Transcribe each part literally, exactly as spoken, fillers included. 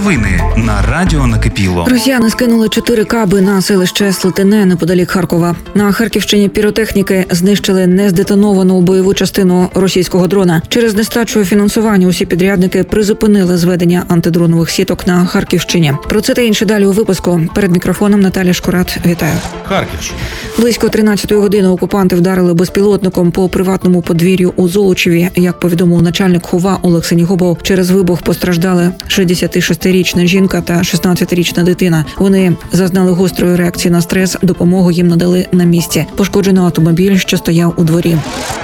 Новини на радіо Накипіло. Росіяни скинули чотири каби на селище Слатине неподалік Харкова. На Харківщині піротехніки знищили нездетоновану бойову частину російського дрона. Через нестачу фінансування усі підрядники призупинили зведення антидронових сіток на Харківщині. Про це та інше далі у випуску. Перед мікрофоном Наталя Шкурат. Вітаю. Харківщина. Близько тринадцятої години окупанти вдарили безпілотником по приватному подвір'ю у Золочеві. Як повідомив начальник ХОВА Олег Сенігубов, через вибух постраждали шістдесятишестирічна жінка та шістнадцятирічна дитина. Вони зазнали гострої реакції на стрес, допомогу їм надали на місці. Пошкоджено автомобіль, що стояв у дворі.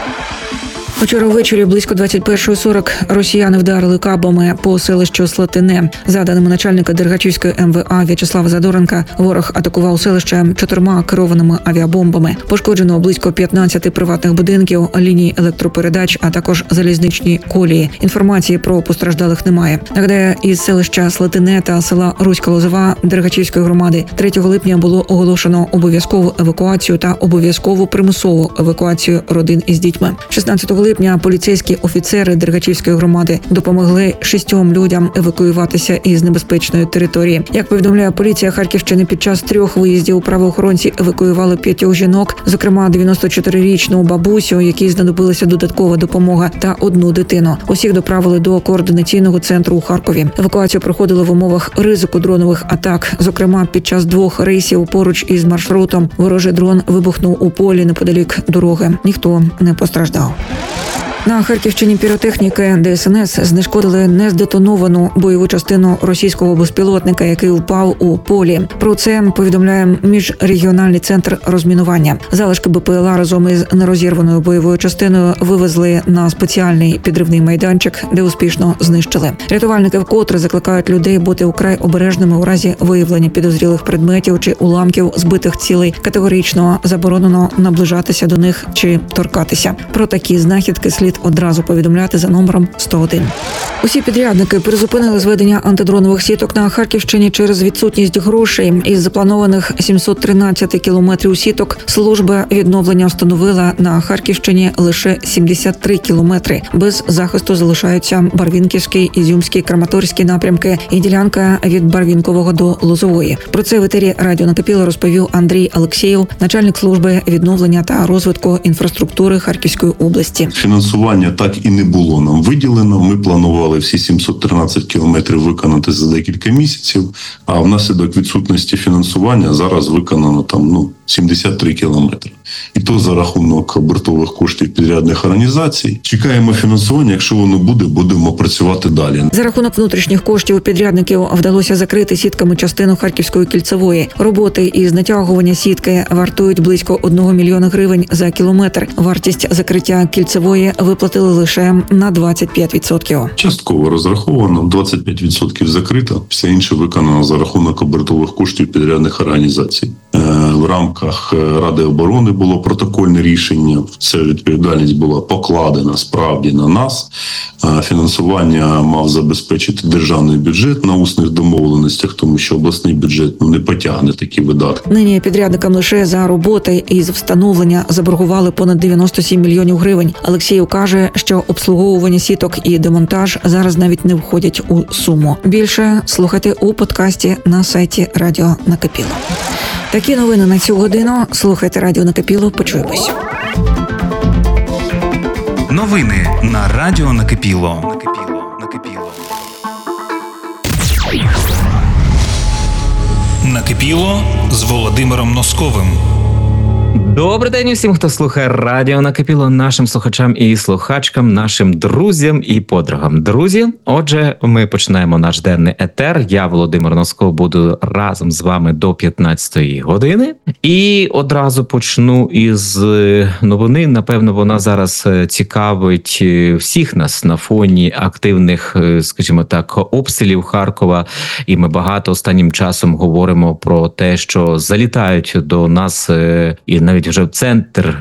Вчора ввечері близько двадцять першої сорок росіяни вдарили кабами по селищу Слатине. За даними начальника Дергачівської ем ве а В'ячеслава Задоренка, ворог атакував селище чотирма керованими авіабомбами. Пошкоджено близько п'ятнадцяти приватних будинків, ліній електропередач, а також залізничні колії. Інформації про постраждалих немає. Нагадаю, із селища Слатине та села Руська Лозова Дергачівської громади третього липня було оголошено обов'язкову евакуацію та обов'язкову примусову евакуацію родин із дітьми. шістнадцятого липня поліцейські офіцери Дергачівської громади допомогли шістьом людям евакуюватися із небезпечної території. Як повідомляє поліція Харківщини, під час трьох виїздів правоохоронці евакуювали п'ятьох жінок, зокрема дев'яносточотирирічну бабусю, якій знадобилася додаткова допомога, та одну дитину. Усіх доправили до координаційного центру у Харкові. Евакуація проходила в умовах ризику дронових атак. Зокрема, під час двох рейсів поруч із маршрутом ворожий дрон вибухнув у полі неподалік дороги. Ніхто не постраждав. На Харківщині піротехніки де ес ен ес знешкодили нездетоновану бойову частину російського безпілотника, який впав у полі. Про це повідомляє міжрегіональний центр розмінування. Залишки бе пе ел а разом із нерозірваною бойовою частиною вивезли на спеціальний підривний майданчик, де успішно знищили. Рятувальники вкотре закликають людей бути украй обережними у разі виявлення підозрілих предметів чи уламків збитих цілей. Категорично заборонено наближатися до них чи торкатися. Про такі знахідки слід одразу повідомляти за номером сто один. Усі підрядники призупинили зведення антидронових сіток на Харківщині через відсутність грошей. Із запланованих сімсот тринадцять кілометрів сіток служба відновлення встановила на Харківщині лише сімдесят три кілометри. Без захисту залишаються Барвінківський, Ізюмський, Краматорський напрямки і ділянка від Барвінкового до Лозової. Про це в етері радіо Накипіло розповів Андрій Алексєєв, начальник служби відновлення та розвитку інфраструктури Харківської області. Фінансування так і не було нам виділено. Ми планували всі сімсот тринадцять кілометрів виконати за декілька місяців, а внаслідок відсутності фінансування зараз виконано там ну сімдесят три кілометри. І то за рахунок обертових коштів підрядних організацій. Чекаємо фінансування, якщо воно буде, будемо працювати далі. За рахунок внутрішніх коштів підрядників вдалося закрити сітками частину Харківської кільцевої. Роботи із натягування сітки вартують близько одного мільйона гривень за кілометр. Вартість закриття кільцевої виплатили лише на двадцять п'ять відсотків. Частково розраховано, двадцять п'ять відсотків закрито, все інше виконано за рахунок обертових коштів підрядних організацій. В рамках Ради оборони було протокольне рішення. Ця відповідальність була покладена справді на нас. Фінансування мав забезпечити державний бюджет на усних домовленостях, тому що обласний бюджет ну, не потягне такі видатки. Нині підрядникам лише за роботи із встановлення заборгували понад дев'яносто сім мільйонів гривень. Алексєєв каже, що обслуговування сіток і демонтаж зараз навіть не входять у суму. Більше слухайте у подкасті на сайті Радіо Накипіло. Такі новини на цю годину. Слухайте Радіо Накипіло. Почуємось. Новини на радіо Накипіло. Накипіло. Накипіло. Накипіло з Володимиром Носковим. Добрий день усім, хто слухає Радіо Накипіло, нашим слухачам і слухачкам, нашим друзям і подругам. Друзі, отже, ми починаємо наш денний етер. Я, Володимир Носков, буду разом з вами до п'ятнадцятої години. І одразу почну із новини. Напевно, вона зараз цікавить всіх нас на фоні активних, скажімо так, обстрілів Харкова. І ми багато останнім часом говоримо про те, що залітають до нас і навіть навіть вже в центр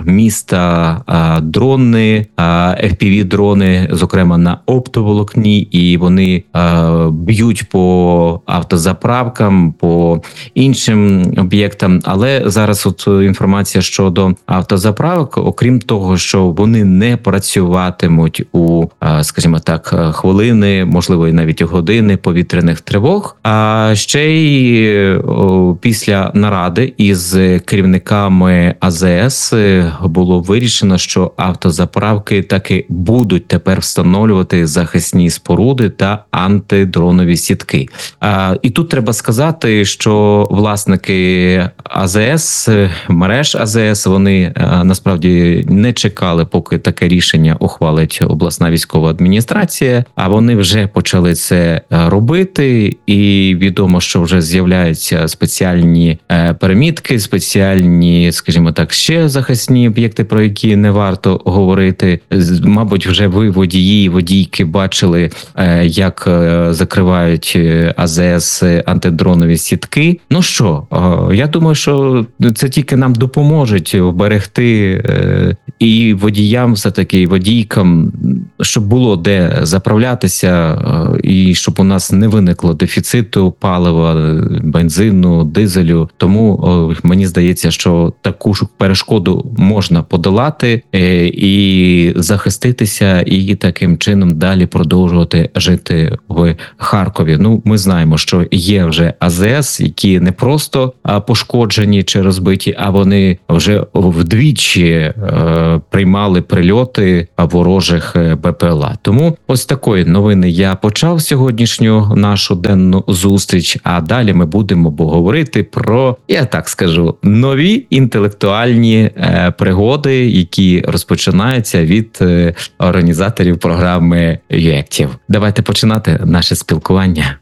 міста дрони, еф пі ві-дрони, зокрема на оптоволокні, і вони б'ють по автозаправкам, по іншим об'єктам. Але зараз от інформація щодо автозаправок, окрім того, що вони не працюватимуть у, скажімо так, хвилини, можливо, і навіть години повітряних тривог, а ще й о, після наради із керівниками а зе ес було вирішено, що автозаправки таки будуть тепер встановлювати захисні споруди та антидронові сітки. А, і тут треба сказати, що власники а зе ес, мереж а зе ес, вони а, насправді не чекали, поки таке рішення ухвалить обласна військова адміністрація, а вони вже почали це робити, і відомо, що вже з'являються спеціальні перемітки, спеціальні, скажімо так, ще захисні об'єкти, про які не варто говорити. Мабуть, вже ви, водії, водійки, бачили, як закривають а зе ес антидронові сітки. Ну що, я думаю, що це тільки нам допоможуть вберегти і водіям, все-таки, і водійкам, щоб було де заправлятися, і щоб у нас не виникло дефіциту палива, бензину, дизелю. Тому мені здається, що таку ж перешкоду можна подолати і захиститися, і таким чином далі продовжувати жити в Харкові. Ну, ми знаємо, що є вже а зе ес, які не просто пошкоджені чи розбиті, а вони вже вдвічі приймали прильоти ворожих бе пе ел а. Тому ось такої новини я почав сьогоднішню нашу денну зустріч, а далі ми будемо говорити про, я так скажу, нові інтелектуальні е, пригоди, які розпочинаються від е, організаторів програми YouActive. Давайте починати наше спілкування.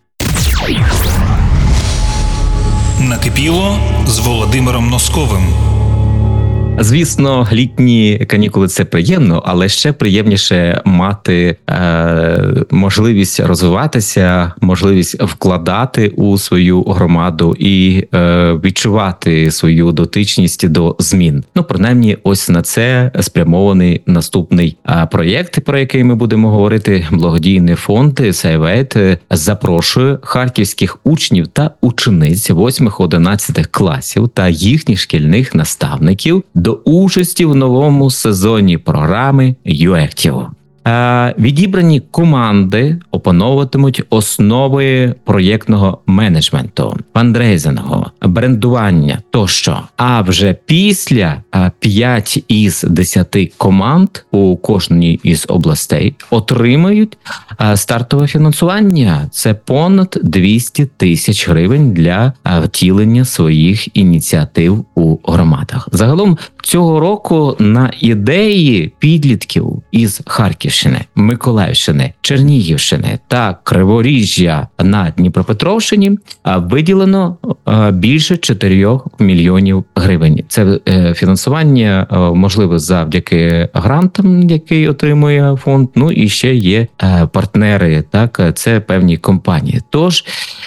Накипіло з Володимиром Носковим. Звісно, літні канікули – це приємно, але ще приємніше мати е, можливість розвиватися, можливість вкладати у свою громаду і е, відчувати свою дотичність до змін. Ну, принаймні, ось на це спрямований наступний е, проєкт, про який ми будемо говорити. Благодійний фонд «Сейвет» запрошує харківських учнів та учениць восьмих-одинадцятих класів та їхніх шкільних наставників до участі в новому сезоні програми YouActive. Відібрані команди опановуватимуть основи проєктного менеджменту, фандрейзингу, брендування тощо. А вже після п'ять із десяти команд у кожній із областей отримають стартове фінансування. Це понад двісті тисяч гривень для втілення своїх ініціатив у громадах. Загалом цього року на ідеї підлітків із Харківщини, Миколаївщини, Чернігівщини та Криворіжжя на Дніпропетровщині виділено більше чотирьох мільйонів гривень. Це фінансування можливе завдяки грантам, який отримує фонд. Ну і ще є партнери, так, це певні компанії. Тож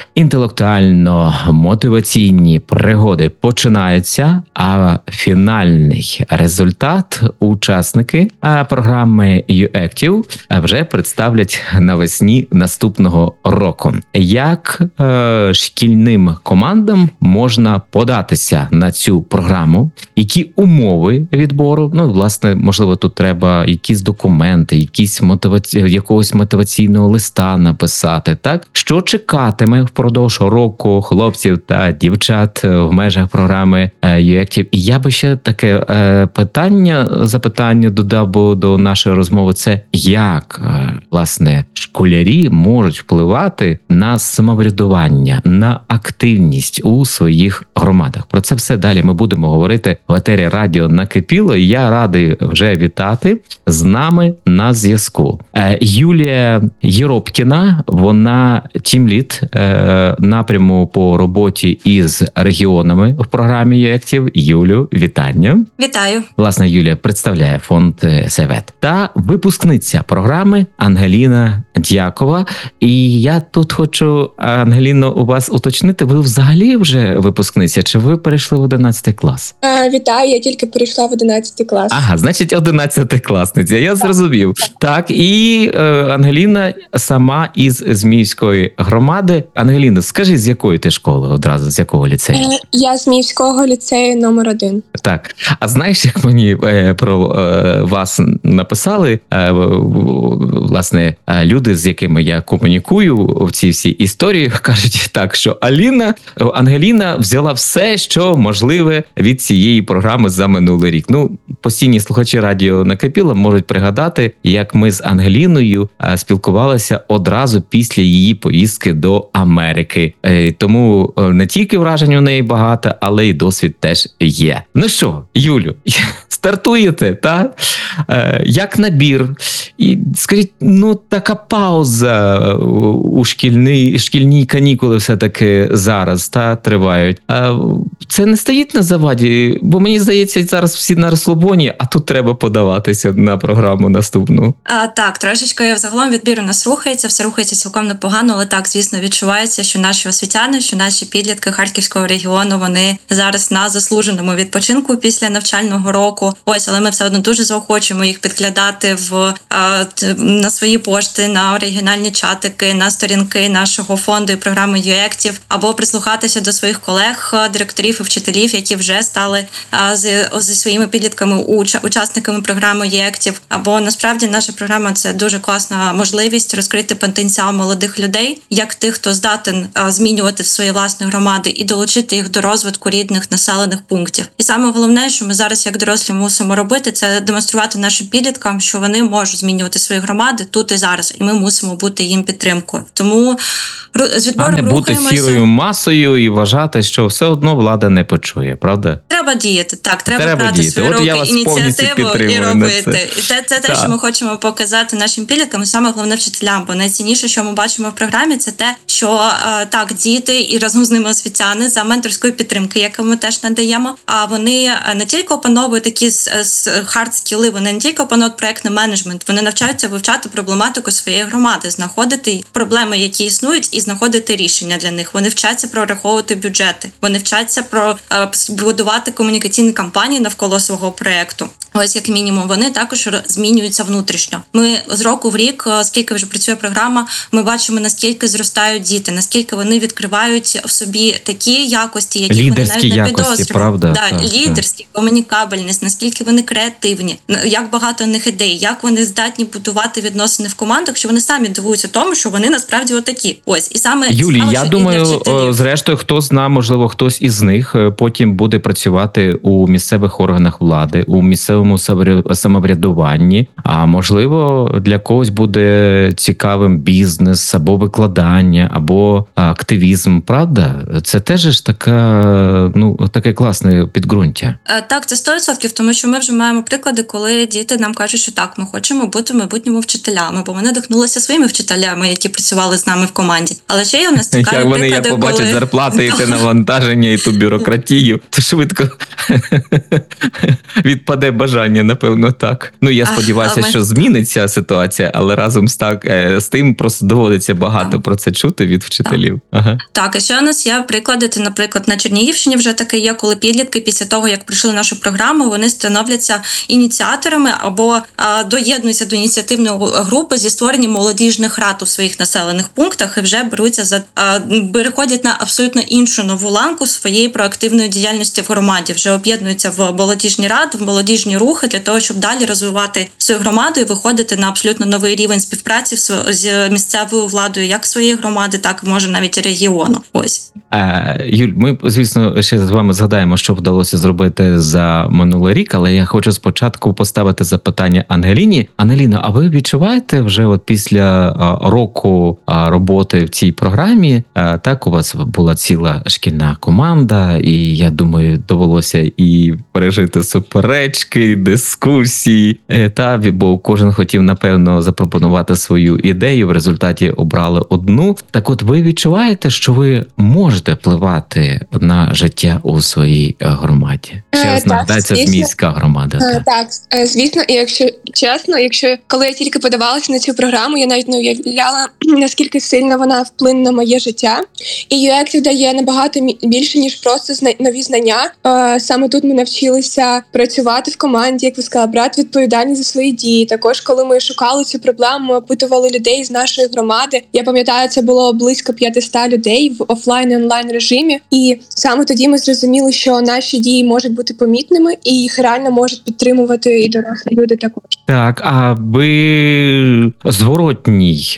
інтелектуально-мотиваційні пригоди починаються, а фінальний результат учасники програми YouActive вже представлять навесні наступного року. Як е, шкільним командам можна податися на цю програму? Які умови відбору? Ну, власне, можливо, тут треба якісь документи, якісь мотиваці... якогось мотиваційного листа написати, так? Що чекатиме впродовж року хлопців та дівчат в межах програми YouActive? І я би ще таке е, питання, запитання додав до нашої розмови. Це як, власне, школярі можуть впливати на самоврядування, на активність у своїх громадах. Про це все далі ми будемо говорити в етері радіо «Накипіло». І я радий вже вітати з нами на зв'язку. Юлія Єропкіна, вона тімлід напряму по роботі із регіонами в програмі YouActive. Юлю, вітання. Вітаю. Власне, Юлія представляє фонд «Сейвет». Та випускник випускниця програми Ангеліна Дякова. І я тут хочу, Ангеліно, у вас уточнити, ви взагалі вже випускниця, чи ви перейшли в одинадцятий клас? А, вітаю, я тільки перейшла в одинадцятий клас. Ага, значить одинадцятикласниця, я зрозумів. Так, так і е, Ангеліна сама із Зміївської громади. Ангеліна, скажи, з якої ти школи одразу, з якого ліцею? Е, Я з Зміївського ліцею номер один. Так, а знаєш, як мені е, про е, вас написали, е, власне, е, люди, з якими я комунікую в цій всій історії, кажуть так, що Аліна, Ангеліна взяла все, що можливе від цієї програми за минулий рік. Ну, постійні слухачі радіо накипіло можуть пригадати, як ми з Ангеліною е, спілкувалися одразу після її поїздки до Америки. Е, тому е, не тільки вражень у неї багато, але й досвід теж є. Ну що, Юлю, стартуєте, та? Е, як набір? І скажіть, ну така пауза у шкільні, шкільні канікули все-таки зараз та тривають. Е, це не стоїть на заваді? Бо мені здається, зараз всі на розслабоні, а тут треба подаватися на програму наступну. А, так, трошечки взагалом відбір у нас рухається, все рухається цілком непогано, але так, звісно, відчувається, що наші освітяни, що наші підлітки Харківського регіону, вони зараз на заслуженому відпочинку після навчального року. Ось, але ми все одно дуже заохочуємо їх підглядати в а, на свої пошти, на оригінальні чатики, на сторінки нашого фонду і програми ЮЕктів, або прислухатися до своїх колег, директорів і вчителів, які вже стали а, з, зі своїми підлітками уч, учасниками програми ЮЕктів. Або насправді наша програма – це дуже класна можливість розкрити потенціал молодих людей, як тих, хто здатен а, змінювати свої власні громади і долучити їх до розвитку рідних населених пунктів. І саме головне, що ми зараз як дорослі мусимо робити, це демонструвати нашим підліткам, що вони можуть змінювати свої громади тут і зараз, і ми мусимо бути їм підтримкою. Тому з відбором а не бути сірою масою і вважати, що все одно влада не почує, правда? Треба діяти, так, треба, треба брати діяти. свої От руки, ініціативу і робити. І це, це те, так. що ми хочемо показати нашим підліткам, і саме головне вчителям, бо найцінніше, що ми бачимо в програмі, це те, що так, діти і разом з ними освітяни за менторської підтримки, яку ми теж надаємо, а вони не тільки опановують такі хард-скіли, вони не тільки опановують проєктний менеджмент, вони навчаються вивчати проблематику своєї громади, знаходити проблеми, які існують, і знаходити рішення для них. Вони вчаться прораховувати бюджети, вони вчаться про будувати комунікаційні кампанії навколо свого проєкту. Ось як мінімум, вони також змінюються внутрішньо. Ми з року в рік, скільки вже працює програма, ми бачимо, наскільки зростають діти, наскільки вони відкривають в собі такі якості, які лідерські вони навіть не якості, підозрюють. правда? Да, так, лідерські, так. Комунікабельність, наскільки вони креативні, як багато у них ідей, як вони здатні будувати відносини в командах, що вони самі дивуються тому, що вони насправді отакі. Ось, і саме Юлі, цікаво, я що думаю, зрештою, хто зна, можливо, хтось із них потім буде працювати у місцевих органах влади, у місцевому самоврядуванні, а можливо, для когось буде цікавим бізнес, або викладання, або активізм, правда? Це теж ж така, ну, таке класне підґрунтя. Так, це сто відсотків, тому що ми вже маємо приклади, коли діти нам кажуть, що так, ми хочемо бути в майбутньому вчителями, бо вони надихнулися своїми вчителями, які працювали з нами в команді. Але ще є у нас цікаві як вони, приклади, як побачать коли... зарплати і те навантаження, і ту бюрократію, то швидко відпаде бажання, напевно, так. Ну, я сподіваюся, а, ми... що зміниться ситуація, але разом з, так, з тим просто доводиться багато так. про це чути від вчителів. Так. Ага. Так, і ще у нас є приклади, це, наприклад, на Чернігівщині вже таке є, коли підлітки після того, як прийшли нашу програму, вони становляться ініціаторами або а, доєднуються до ініціативної групи зі створенням молодіжних рад у своїх населених пунктах і вже беруться за а, переходять на абсолютно іншу нову ланку своєї проактивної діяльності в громаді, вже об'єднуються в молодіжні ради, в молодіжні рухи для того, щоб далі розвивати свою громаду і виходити на абсолютно новий рівень співпраці з місцевою владою, як своєї громади, так і може навіть і регіону. Ось. Е, Юль, ми, звісно, ще з вами згадаємо, що вдалося зробити за минулий рік, але я хочу спочатку поставити запитання Ангеліні. Ангеліно, а ви відчуваєте вже от після а, року а, роботи в цій програмі, а, так, у вас була ціла шкільна команда, і я думаю, довелося і пережити суперечки, дискусії. Та, бо кожен хотів, напевно, запропонувати свою ідею, в результаті обрали одну. Так от, ви відчуваєте, що ви можете впливати на життя у своїй громаді? Ще раз нагадається, Зміївська громада. Е, так, е, звісно, і якщо чесно, якщо коли я тільки подавалася на цю програму, я навіть не уявляла, наскільки сильно вона вплине на моє життя. І ю екс дає набагато більше, ніж просто зна- нові знання. Е, саме тут ми навчилися працювати в команді, як ви сказали, брати відповідальність за свої дії. Також, коли ми шукали цю проблему, ми опитували людей з нашої громади. Я пам'ятаю, це було близько п'ятсот людей в офлайн і онлайн режимі. І саме тоді ми зрозуміли, що наші дії можуть бути помітними і їх реально можуть підтримувати і дорослі люди також. Так, а ви зворотній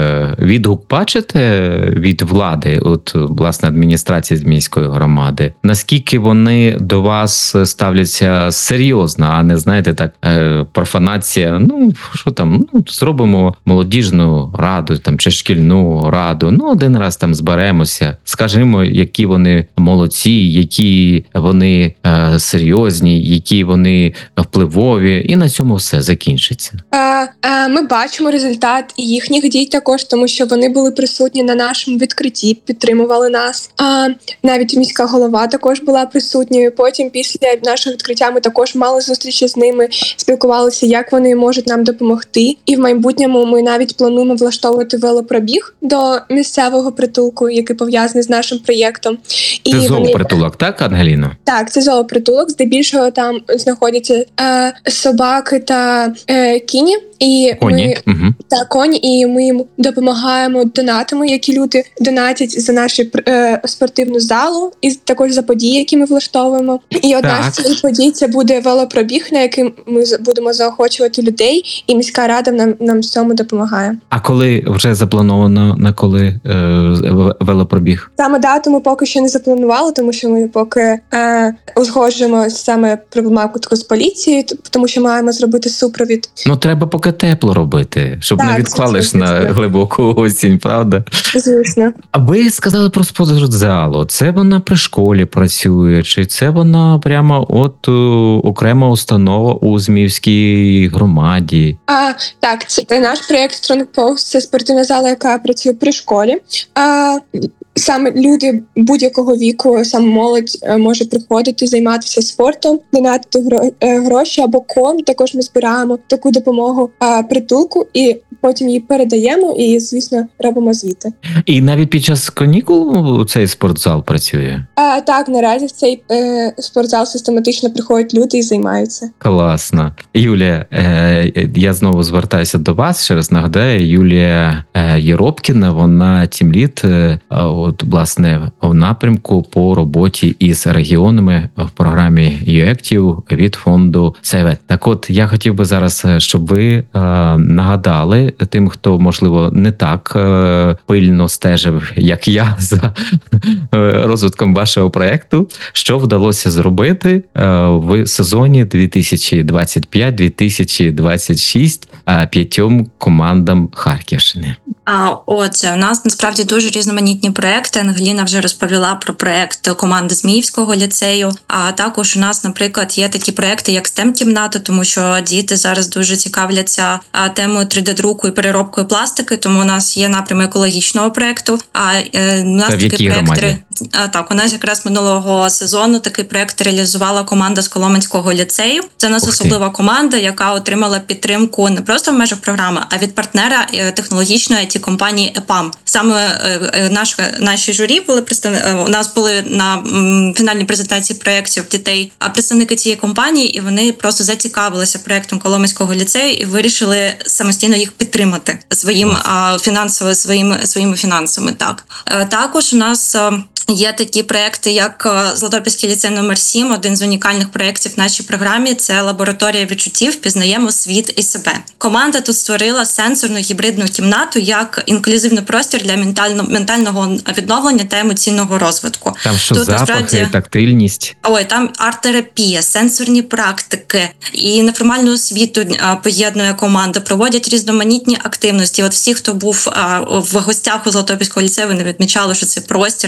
відгук бачите від влади, от власне адміністрації Зміївської громади? Наскільки вони до вас ставляться серйозно, а не, знаєте, так, профанація, ну, що там, ну, зробимо молодіжну раду там чи шкільну раду, ну, один раз там зберемося, скажімо, які вони молодці, які вони е, серйозні, які вони впливові, і на цьому все закінчиться. Е, е, ми бачимо результат і їхніх дій також, тому що вони були присутні на нашому відкритті, підтримували нас. Е, навіть міська голова також була присутньою. Потім, після нашого відкриття, ми також мали зустрічі з ними, спілкувалися, як вони можуть нам допомогти. І в майбутньому ми навіть плануємо влаштовувати велопробіг до місцевого притулку, який пов'язаний з нашим проєктом. І це зоопритулок, так, Ангеліно? Так, це зоопритулок, здебільшого там знаходяться е, собаки та е, кіні. І коні. ми Угу. та коні, і ми їм допомагаємо донатами, які люди донатять за нашу е, спортивну залу, і також за події, які ми влаштовуємо. І одна Так. з цих подій це буде велопробіг, на який ми будемо заохочувати людей, і міська рада нам нам в цьому допомагає. А коли вже заплановано, на коли е, велопробіг? Саме дату ми поки що не запланували, тому що ми поки е, узгоджуємо саме проблематику з поліцією, тому що маємо зробити супровід. Ну, треба поки тепло робити, щоб Так, не відклали ж звісно. на глибоку осінь, правда? Звісно. А ви сказали про спортзалу. Це вона при школі працює, чи це вона прямо от о, окрема установа у Зміївській громаді? А, так, це наш проєкт Strong Post, це спортивна зала, яка працює при школі. А, саме люди будь-якого віку, саме молодь може приходити, займатися спортом, донатити гроші або кон. Також ми збираємо таку допомогу а, притулку і потім її передаємо і, звісно, робимо звіти. І навіть під час канікул цей спортзал працює? А, так, наразі в цей е, спортзал систематично приходять люди і займаються. Класно. Юлія, е, я знову звертаюся до вас. Ще раз нагадаю, Юлія е, Єропкіна, вона тімлід, е, от, власне, в напрямку по роботі із регіонами в програмі ЮЕКТів від фонду СЕВЕТ. Так от, я хотів би зараз, щоб ви е, нагадали тим, хто, можливо, не так е, пильно стежив, як я, за е, розвитком вашого проєкту, що вдалося зробити е, в сезоні дві тисячі двадцять п'ять - дві тисячі двадцять шість е, п'ятьом командам Харківщини. А отже, у нас насправді дуже різноманітні проекти. Ангеліна вже розповіла про проект команди Зміївського ліцею. А також у нас, наприклад, є такі проекти, як стем-кімната, тому що діти зараз дуже цікавляться темою три де-друку і переробкою пластики. Тому у нас є напрям екологічного проекту. А е, у нас Та в такий якій проект громаді? А, так, у нас якраз минулого сезону такий проект реалізувала команда з Коломенського ліцею. Це у нас Ух ти. особлива команда, яка отримала підтримку не просто в межах програми, а від партнера е, технологічної ай ті-компанії ЕПАМ. Саме е, е, наш, наші журі були представники, е, у нас були на м, фінальній презентації проєктів дітей, а представники цієї компанії, і вони просто зацікавилися проєктом Коломенського ліцею і вирішили самостійно їх підтримати своїм а, фінансово, своїми, своїми фінансами. Так. Е, також у нас е, є такі проекти, як Златопільський ліцей номер сім, один з унікальних проєктів в нашій програмі. Це лабораторія відчуттів «Пізнаємо світ і себе». Команда тут створила сенсорну гібридну кімнату як інклюзивний простір для ментально, ментального відновлення та емоційного розвитку. Там що, Тут, запахи, насправді, тактильність? Ой, там арт-терапія, сенсорні практики і неформальну освіту а, поєднує команда, проводять різноманітні активності. От всі, хто був а, в гостях у Златопільського ліцею, вони відмічали, що це простір, це от, дійсно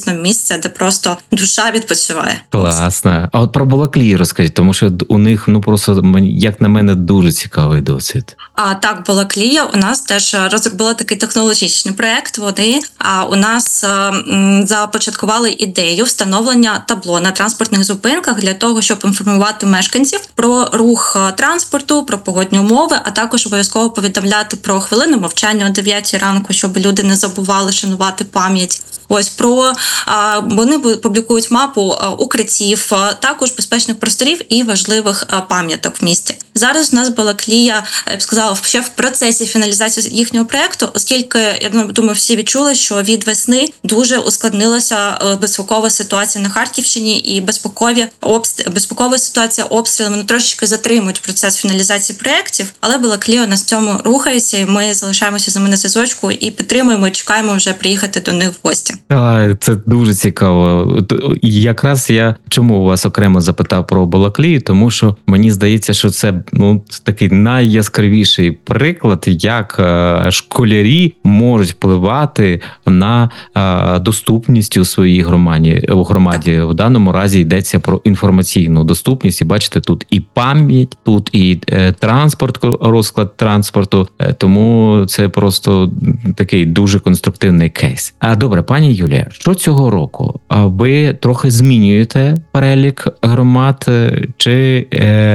дійсно місце, де просто душа відпочиває. Класно. А от про Балаклію розкажіть, тому що у них, ну просто, як на мене, дуже цікавий досвід. А так, Балаклія у нас теж розробила такий технологічний проект. Вони а у нас м, започаткували ідею встановлення табло на транспортних зупинках для того, щоб інформувати мешканців про рух транспорту, про погодні умови, а також обов'язково повідомляти про хвилину мовчання о дев'ятій ранку, щоб люди не забували шанувати пам'ять. Ось про а, вони публікують мапу а, укриттів, а, також безпечних просторів і важливих а, пам'яток в місті. Зараз у нас Балаклія, я б сказала, ще в процесі фіналізації їхнього проекту, оскільки, я думаю, всі відчули, що від весни дуже ускладнилася безпекова ситуація на Харківщині, і безпекові обстріли, безпекова ситуація обстрілами вони трошечки затримують процес фіналізації проєктів, але Балаклія у нас в цьому рухається, і ми залишаємося з ними на зв'язочку і підтримуємо, і чекаємо вже приїхати до них в гості. А, це дуже цікаво. Якраз я чому у вас окремо запитав про Балаклію, тому що мені здається, що це ну такий найяскравіший приклад, як е, школярі можуть впливати на е, доступність у своїй громаді. У громаді в даному разі йдеться про інформаційну доступність. І бачите, тут і пам'ять, тут і е, транспорт, розклад транспорту. Е, тому це просто такий дуже конструктивний кейс. А добре, пані Юлія, що цього року? Ви трохи змінюєте перелік громад, чи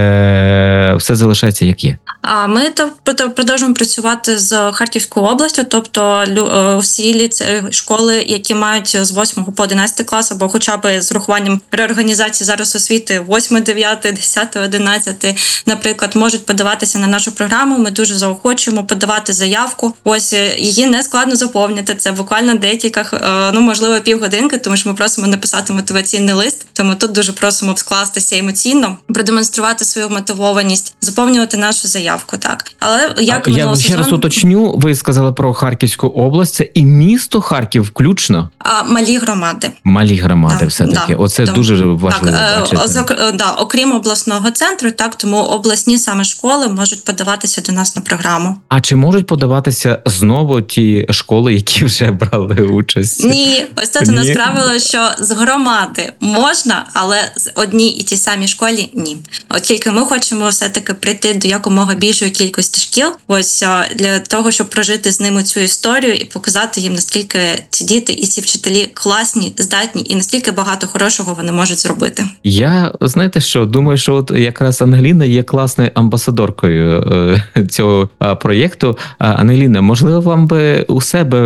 е, все залишається як є? А ми то продовжуємо працювати з Харківською областю, тобто всі ліцеї, школи, які мають з восьмого по одинадцятий клас, або хоча б з урахуванням реорганізації зараз освіти восьмий, дев'ятий, десятий, одинадцятий, наприклад, можуть подаватися на нашу програму. Ми дуже заохочуємо подавати заявку. Ось її не складно заповнити. Це буквально декілька, ну можливо, півгодинки, тому що ми просимо написати мотиваційний лист. Тому тут дуже просимо скластися емоційно, продемонструвати свою мотивованість, заповнювати нашу заявку. Так, але як я ще сезон... раз уточню. Ви сказали про Харківську область, це і місто Харків включно? А малі громади. Малі громади, так, все таки. Да, Оце да, дуже важливо. Так, е, да, окрім обласного центру, так тому обласні саме школи можуть подаватися до нас на програму. А чи можуть подаватися знову ті школи, які вже брали участь? Ні, ось це у нас правило, що з громади можна, але з одній і тій самій школі ні. От тільки ми хочемо все-таки прийти до якомога більшої кількості шкіл, ось для того, щоб прожити з ними цю історію і показати їм, наскільки ці діти і ці вчителі класні, здатні і наскільки багато хорошого вони можуть зробити. Я, знаєте що, думаю, що от якраз Ангеліна є класною амбасадоркою е, цього е, проєкту. Ангеліна, можливо, вам би у себе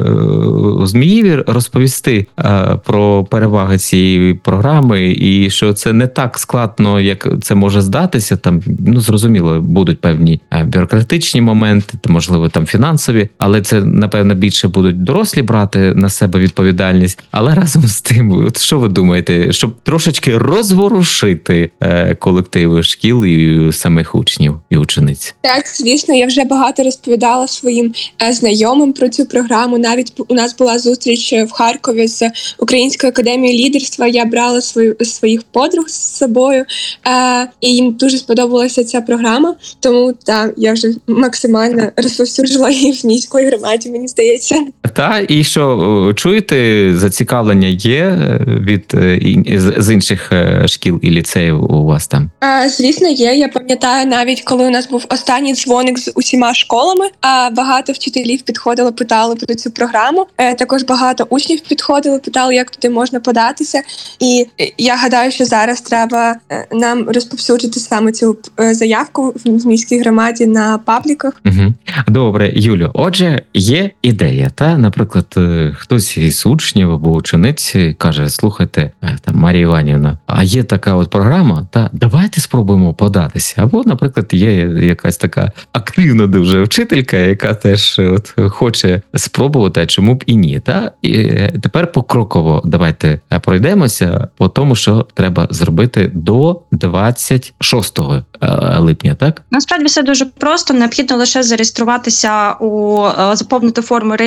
у Зміїві розповісти е, про переваги цієї програми і що це не так складно, як це може здатися. Там, ну, зрозуміло, будуть певні бюрократичні моменти, можливо, там фінансові, але це, напевно, більше будуть дорослі брати на себе відповідальність. Але разом з тим, от що ви думаєте, щоб трошечки розворушити е, колективи шкіл і самих учнів і учениць? Так, звісно, я вже багато розповідала своїм е, знайомим про цю програму. Навіть у нас була зустріч в Харкові з Українською академією лідерства. Я брала свою, своїх подруг з собою, е, і їм дуже сподобалася ця програма. Тому так, я вже максимально розповсюджила її в міській громаді, мені здається. Та, і що, чуєте, зацікавлення є від з інших шкіл і ліцеїв у вас там? А, звісно, є. Я пам'ятаю, навіть коли у нас був останній дзвоник з усіма школами, а багато вчителів підходили, питали про цю програму. Е, також багато учнів підходили, питали, як туди можна податися. І я гадаю, що зараз треба нам розповсюджити саме цю заявку в міській громаді на пабліках. Угу. Добре, Юлю, отже, є ідея, та, наприклад, хтось із учнів або учениць каже, слухайте, там, Марія Іванівна, а є така от програма, та давайте спробуємо податися. Або, наприклад, є якась така активна дуже вчителька, яка теж от хоче спробувати, а чому б і ні. Та? І тепер покроково давайте пройдемося по тому, що треба зробити до двадцять шостого липня, так? Насправді все дуже просто. Необхідно лише зареєструватися у заповнити форму реєстрації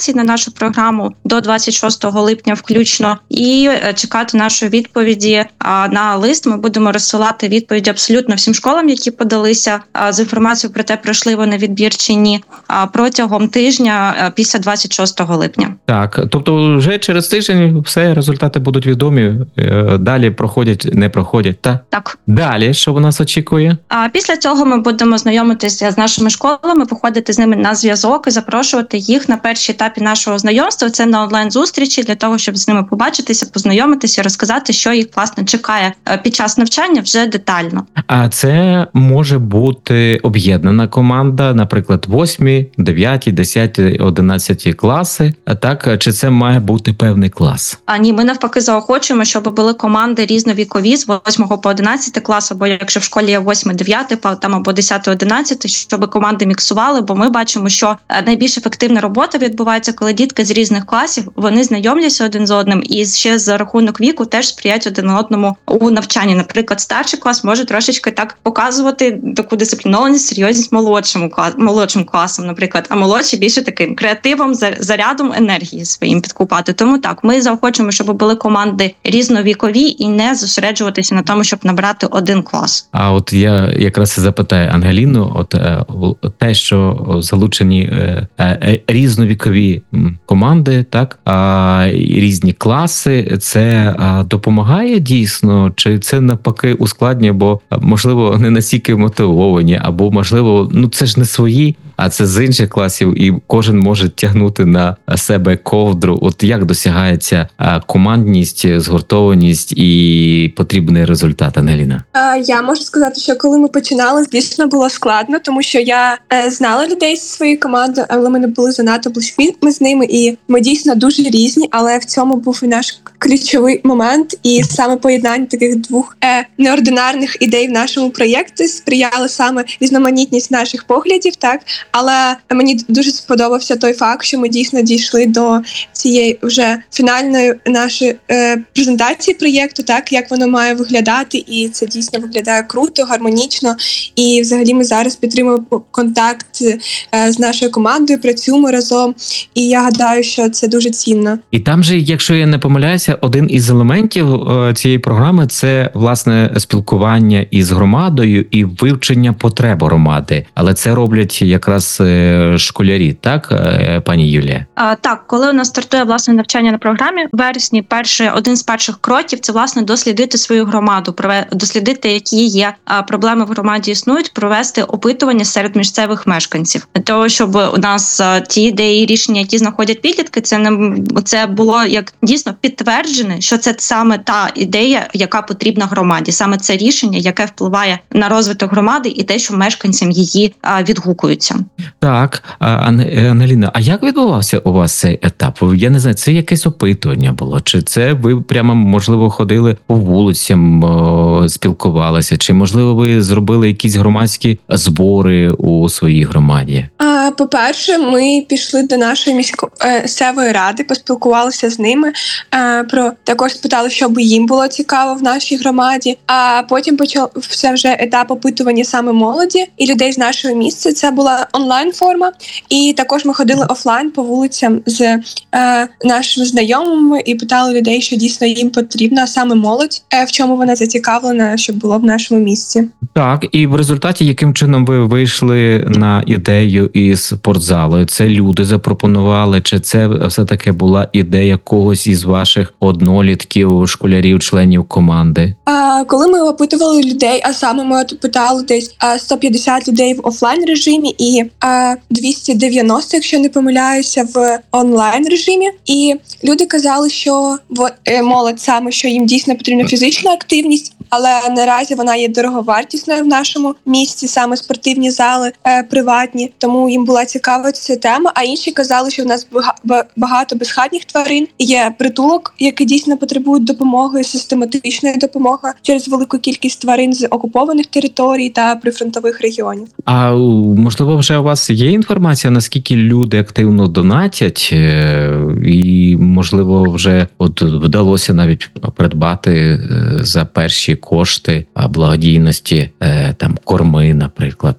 реєстрації на нашу програму до двадцять шостого липня включно, і чекати нашої відповіді на лист. Ми будемо розсилати відповіді абсолютно всім школам, які подалися, з інформацією про те, пройшли вони відбір чи ні, протягом тижня після двадцять шостого липня. Так, тобто вже через тиждень все, результати будуть відомі, далі проходять, не проходять, та? Так. Далі, що в нас очікує? А після цього ми будемо знайомитися з нашими школами, виходити з ними на зв'язок і запрошувати їх на перші етапі нашого знайомства. Це на онлайн-зустрічі, для того, щоб з ними побачитися, познайомитися, розказати, що їх, власне, чекає під час навчання вже детально. А це може бути об'єднана команда, наприклад, восьмі, дев'яті, десяті, одинадцяті класи, а так, чи це має бути певний клас? А ні, ми навпаки заохочуємо, щоб були команди різновікові з восьмого по одинадцятий клас, або якщо в школі є восьмий, дев'ятий, там або десятий, одинадцятий, щоб команди міксували, бо ми бачимо, що найбільш ефективна робота відбувається, коли дітки з різних класів, вони знайомляться один з одним і ще за рахунок віку теж сприяють один одному у навчанні. Наприклад, старший клас може трошечки так показувати таку дисциплінованість, серйозність молодшому клас, молодшим класом, наприклад, а молодші більше таким креативом, зарядом енергії своїм підкупати. Тому так, ми заохочуємо, щоб були команди різновікові і не зосереджуватися на тому, щоб набрати один клас. А от я якраз і запитаю Ангеліну, от те, що залучені різновікові команди, так, а різні класи, це допомагає дійсно, чи це навпаки ускладнює, бо можливо не настільки мотивовані, або можливо, ну це ж не свої, а це з інших класів, і кожен може тягнути на себе ковдру. От як досягається командність, згуртованість і потрібний результат, Ангеліна? Я можу сказати, що коли ми починали, звісно, було складно, тому що я знала людей зі своєї команди, але ми не були занадто близькі з ними, і ми дійсно дуже різні, але в цьому був і наш ключовий момент, і саме поєднання таких двох е, неординарних ідей в нашому проєкті сприяли саме різноманітність наших поглядів, так, але мені дуже сподобався той факт, що ми дійсно дійшли до цієї вже фінальної нашої е, презентації проєкту, так, як воно має виглядати, і це дійсно виглядає круто, гармонічно, і взагалі ми зараз підтримуємо контакт е, з нашою командою, працюємо разом, і я гадаю, що це дуже цінно. І там же, якщо я не помиляюся, один із елементів е, цієї програми – це, власне, спілкування із громадою і вивчення потреб громади. Але це роблять якраз е, школярі, так, е, пані Юлія? А, так, коли у нас стартує, власне, навчання на програмі, в вересні перший, один з перших кроків – це, власне, дослідити свою громаду, дослідити, які є а, проблеми в громаді існують, провести опитування серед місцевих мешканців. Для того, щоб у нас а, ті ідеї і рішення, які знаходять підлітки, це, не, це було як дійсно підтверджене, що це саме та ідея, яка потрібна громаді, саме це рішення, яке впливає на розвиток громади і те, що мешканцям її а, відгукуються. Так, Ангеліна, а як відбувався у вас цей етап? Я не знаю, це якесь опитування було? Чи це ви прямо, можливо, ходили по вулицям, о, спілкувалися? Чи, можливо, ви зробили якісь громадські збори у своїй громаді? А, по-перше, ми пішли до нашої міської ради, поспілкувалися з ними, а, про також спитали, що би їм було цікаво в нашій громаді. А потім почався вже етап опитування саме молоді і людей з нашого місця. Це була онлайн-форма. І також ми ходили офлайн по вулицям з е, нашими знайомими і питали людей, що дійсно їм потрібно, а саме молодь, е, в чому вона зацікавлена, щоб було в нашому місці. Так, і в результаті, яким чином ви вийшли на ідею із спортзалу? Це люди запропонували, чи це все-таки була ідея когось із ваших однолітків, школярів, членів команди? А, коли ми опитували людей, а саме ми опитали десь а, сто п'ятдесят людей в офлайн режимі і а, двісті дев'яносто, якщо не помиляюся, в онлайн режимі. І люди казали, що в, е, молодь саме, що їм дійсно потрібна фізична активність, але наразі вона є дороговартісною в нашому місті, саме спортивні зали е, приватні, тому їм була цікава ця тема. А інші казали, що в нас багато безхатніх тварин, є притулок, який дійсно потребують допомоги, систематичної допомоги через велику кількість тварин з окупованих територій та прифронтових регіонів. А можливо, вже у вас є інформація, наскільки люди активно донатять, і можливо вже от вдалося навіть придбати за перші кошти благодійності там корми, наприклад,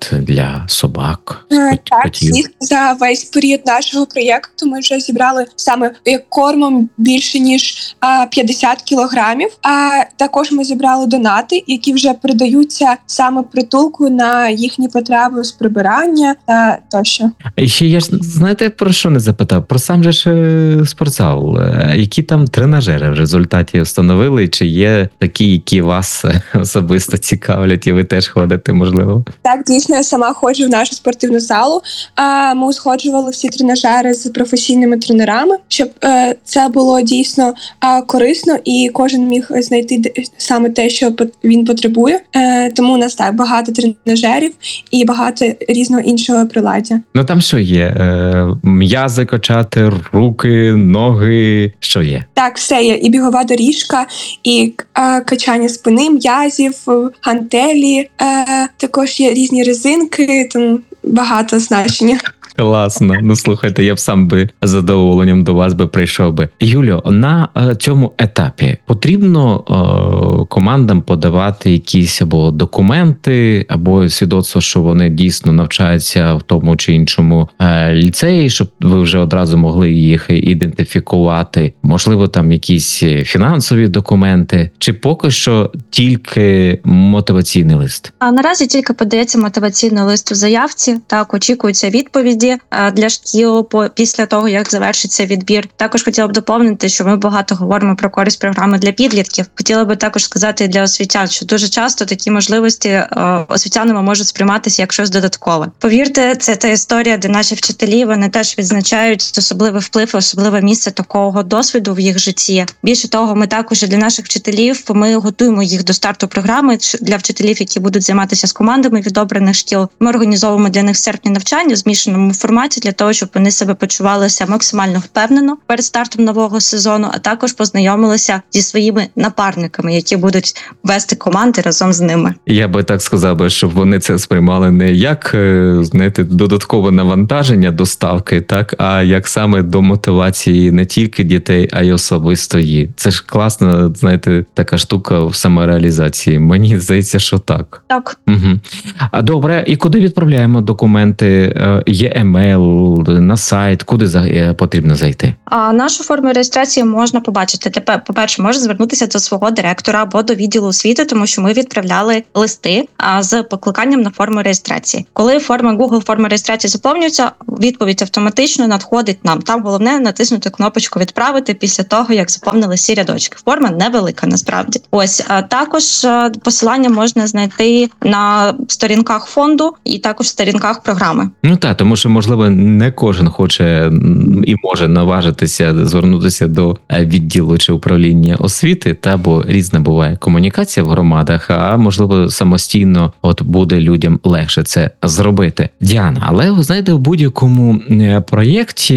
наприклад, для собак? Е, Так, котів? звісно, за весь період нашого проєкту ми вже зібрали саме як кормом більше ніж а, п'ятдесят кілограмів. А також ми зібрали донати, які вже передаються саме притулку на їхні потреби з прибирання та тощо. І ще я ж, знаєте, про що не запитав? Про сам же ж е, спортзал. Е, Які там тренажери в результаті встановили? Чи є такі, які вас е, особисто цікавлять, і ви теж ходите, можливо? Так, дійсно, я сама ходжу в нашу спортивну залу. А ми узгоджували всі тренажери з професійними тренерами, щоб е, це було дійсно е, корисно і кожен міг знайти де- саме те, що пот- він потребує. Е, тому у нас так багато тренажерів і багато різного іншого приладдя. Ну там що є? Е, М'язи качати, руки, ноги, що є? Так, все є і бігова доріжка, і е, качання спини, м'язів, е, гантелі. Е, також є різні резинки, тому багато значення. Класно. Ну слухайте, я б сам би з задоволенням до вас би прийшов би. Юліо, на е, цьому етапі потрібно е, командам подавати якісь або документи, або свідоцтво, що вони дійсно навчаються в тому чи іншому е, ліцеї, щоб ви вже одразу могли їх ідентифікувати. Можливо, там якісь фінансові документи, чи поки що тільки мотиваційний лист? А наразі тільки подається мотиваційний лист у заявці. Так, очікуються відповіді е, для шкіл по після того, як завершиться відбір. Також хотіла б доповнити, що ми багато говоримо про користь програми для підлітків. Хотіла би також сказати і для освітян, що дуже часто такі можливості е, освітянами можуть сприйматися як щось додаткове. Повірте, це та історія, де наші вчителі вони теж відзначають особливий вплив, особливе місце такого досвіду в їх житті. Більше того, ми також і для наших вчителів ми готуємо їх до старту програми для вчителів, які будуть займатися з командами від обраних шкіл. Ми організовуємо для них серпні навчання в змішаному форматі для того, щоб вони себе почувалися максимально впевнено перед стартом нового сезону, а також познайомилися зі своїми напарниками, які будуть вести команди разом з ними. Я би так сказав би, щоб вони це сприймали не як, е, знаєте, додаткове навантаження доставки, так, а як саме до мотивації не тільки дітей, а й особисто її. Це ж класна, знаєте, така штука в самореалізації. Мені здається, що так. Так. Угу. А добре, і куди відправляємо документи? Е, Є емейл, на сайт, куди за, е, потрібно зайти? А нашу форму реєстрації можна побачити. Тепер, по-перше, можна звернутися до свого директора або до відділу освіти, тому що ми відправляли листи а, з покликанням на форму реєстрації. Коли форма Google форма реєстрації заповнюється, відповідь автоматично надходить нам. Там головне натиснути кнопочку «Відправити» після того, як заповнили всі рядочки. Форма невелика, насправді. Ось, а також а, посилання можна знайти на сторінках фонду і також сторінках програми. Ну так, тому що, можливо, не кожен хоче м, і може наважитися звернутися до е, відділу чи управління освіти, та бо різна буває комунікація в громадах, а можливо самостійно от буде людям легше це зробити. Діана, але ви знаєте, в будь-якому е, проєкті,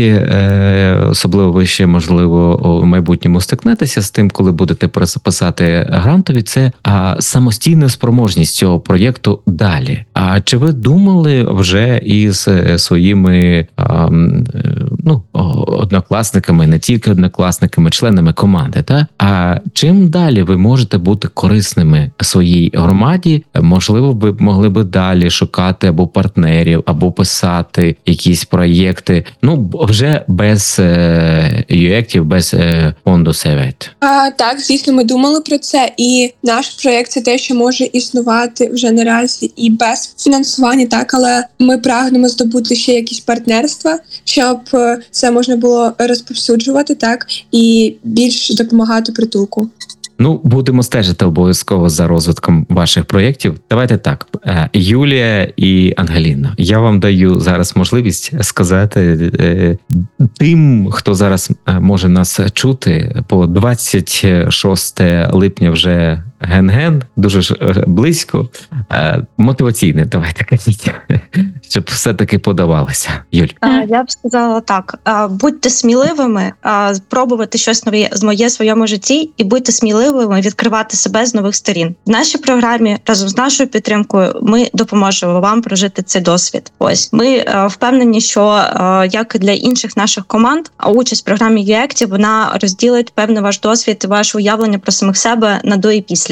е, особливо ви ще, можливо, у майбутньому стикнетеся з тим, коли будете писати грантові, це а, самостійна спроможність цього проєкту далі. А чи ви думали вже із е, своїми а, м, е, ну, однокласниками, не тільки однокласниками, членами команди, та? А чим далі ви можете бути корисними своїй громаді? Можливо, ви могли би далі шукати або партнерів, або писати якісь проєкти, ну, вже без е, юектів, без е, фонду Севет. А, так, звісно, ми думали про це, і наш проєкт – це те, що може існувати вже наразі і без фінансування, так, але ми прагнемо здобути ще якісь партнерства, щоб е, це можна було розповсюджувати, так, і більш допомагати притулку. Ну, будемо стежити обов'язково за розвитком ваших проєктів. Давайте так, е, Юлія і Ангеліна, я вам даю зараз можливість сказати е, тим, хто зараз е, може нас чути, по двадцять шостого липня вже ген-ген, дуже ж е, близько, е, мотиваційне, давайте кажіть, щоб все-таки подавалося. Юль. А, Я б сказала так: а, будьте сміливими, а, пробувати щось нове з моє своєму житті, і будьте сміливими відкривати себе з нових сторін. В нашій програмі разом з нашою підтримкою ми допоможемо вам прожити цей досвід. Ось ми а, впевнені, що а, як і для інших наших команд, а участь в програмі юектів вона розділить певний ваш досвід і ваше уявлення про самих себе на до і після.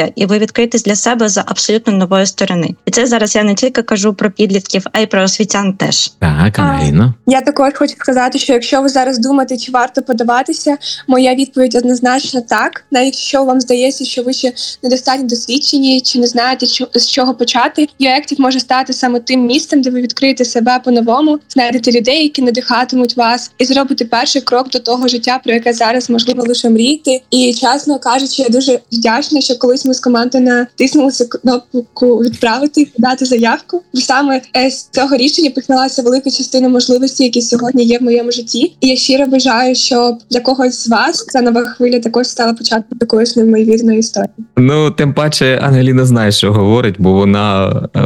відкриття, і ви відкриєтесь для себе за абсолютно нової сторони. І це зараз я не тільки кажу про підлітків, а й про освітян теж. Так, Ангеліно. Я також хочу сказати, що якщо ви зараз думаєте, чи варто подаватися, моя відповідь однозначно так. Навіть якщо вам здається, що ви ще недостатньо досвідчені, чи не знаєте, з чого почати, ю ей-Active може стати саме тим місцем, де ви відкриєте себе по-новому, знайдете людей, які надихатимуть вас, і зробите перший крок до того життя, про яке зараз можливо лише мріяти. І чесно кажучи, я дуже вдячна, що колись ми з командою натиснулися кнопку відправити і подати заявку. Бо саме з цього рішення почалася велика частина можливостей, які сьогодні є в моєму житті. І я щиро бажаю, щоб для когось з вас ця нова хвиля також стала початком такої неймовірної історії. Ну, тим паче, Ангеліна знає, що говорить, бо вона е,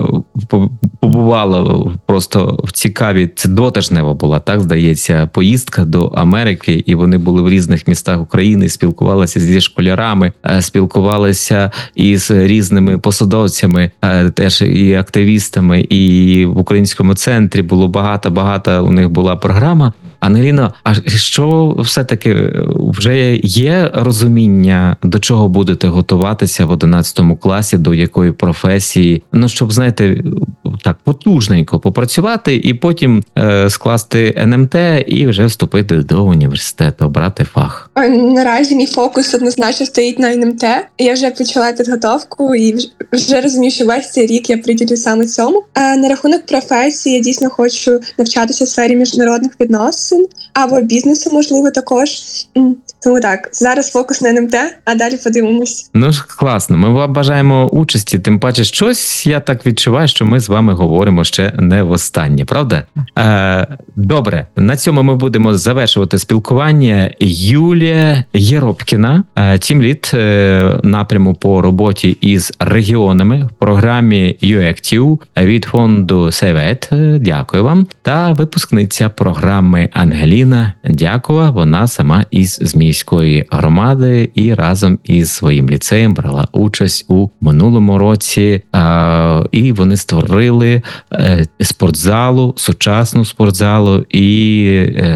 побувала просто в цікавій, це двотижнева була, так, здається, поїздка до Америки, і вони були в різних містах України, спілкувалися зі школярами, е, спілкувалися із різними посадовцями, е, теж і активістами, і в українському центрі було багато-багато, у них була програма. Ангеліно, а що все-таки вже є розуміння, до чого будете готуватися в одинадцятому класі, до якої професії? Ну, щоб, знаєте, так потужненько попрацювати і потім е, скласти ен ем те і вже вступити до університету, обрати фах. Наразі мій фокус однозначно стоїть на ен ем те. Я вже почала підготовку і вже розумію, що весь цей рік я приділю саме цьому. А на рахунок професії я дійсно хочу навчатися в сфері міжнародних відносин або бізнесу, можливо, також. Тому так, зараз фокус на ен ем те, а далі подивимось. Ну ж, класно. Ми вам бажаємо участі, тим паче щось, я так відчуваю, що ми з вами говоримо ще не востаннє, правда? Е, добре, на цьому ми будемо завершувати спілкування. Юлія Єропкіна, тімлід е, напряму по роботі із регіонами в програмі ю ей-Active від фонду Сейвет. Дякую вам. Та випускниця програми Ангеліна Дякова, вона сама із Зміївської громади і разом із своїм ліцеєм брала участь у минулому році, а, і вони створили е, спортзалу, сучасну спортзалу, і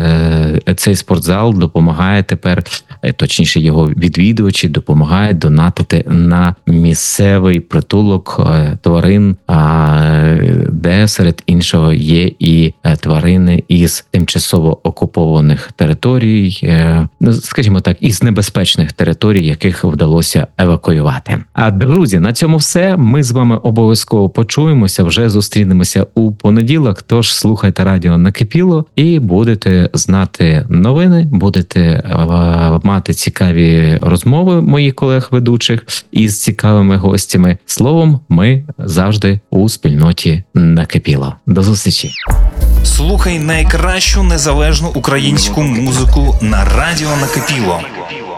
е, цей спортзал допомагає тепер, е, точніше його відвідувачі допомагають донатити на місцевий притулок е, тварин, а, де серед іншого є і е, тварини із тимчасово окупованих територій, е, скажімо так, із небезпечних територій, яких вдалося евакуювати. А, друзі, на цьому все. Ми з вами обов'язково почуємося, вже зустрінемося у понеділок, тож слухайте радіо Накипіло і будете знати новини, будете е, мати цікаві розмови моїх колег-ведучих із цікавими гостями. Словом, ми завжди у спільноті Накипіло. До зустрічі! Слухай найкращу незалежну українську музику на радіо Накипіло.